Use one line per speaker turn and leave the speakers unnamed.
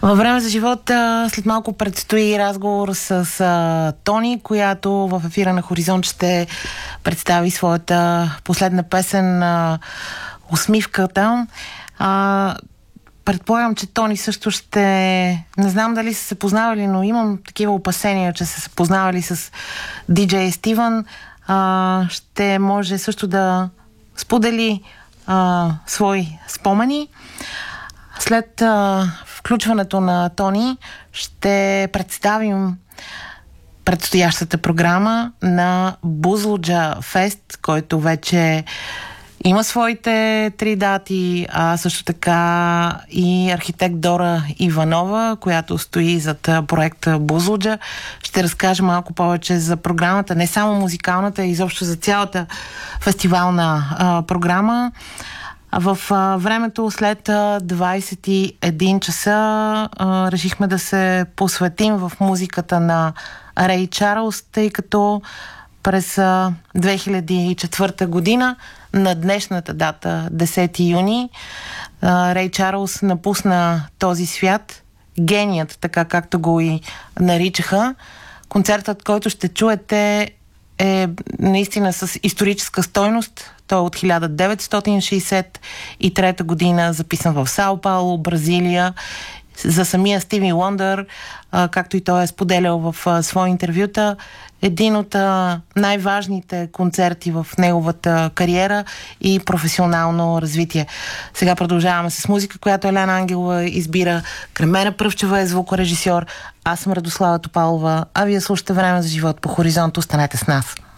Във време за живота след малко предстои разговор с Тони, която в ефира на Хоризонт ще представи своята последна песен "Усмивката". Предполагам, че Тони също ще... Не знам дали са се познавали, но имам такива опасения, че са се познавали с диджей Стивън. Ще може също да сподели свои спомени. След включването на Тони ще представим предстоящата програма на Бузлуджа Фест, който вече има своите 3 дати, а също така и архитект Дора Иванова, която стои зад проекта Бузлуджа. Ще разкаже малко повече за програмата, не само музикалната, а изобщо за цялата фестивална програма. В времето след 21 часа решихме да се посветим в музиката на Рей Чарлз, тъй като през 2004 година на днешната дата, 10 юни, Рей Чарлз напусна този свят. Геният, така както го и наричаха. Концертът, който ще чуете, е наистина с историческа стойност. Той е от 1963 година, записан в Сао Пауло, Бразилия. За самия Стиви Уондър, както и той е споделял в свои интервюта, един от най-важните концерти в неговата кариера и професионално развитие. Сега продължаваме с музика, която Елена Ангелова избира. Кремена Пръвчева е звукорежисьор. Аз съм Радослава Топалова, а вие слушате Време за живот по Хоризонт. Останете с нас.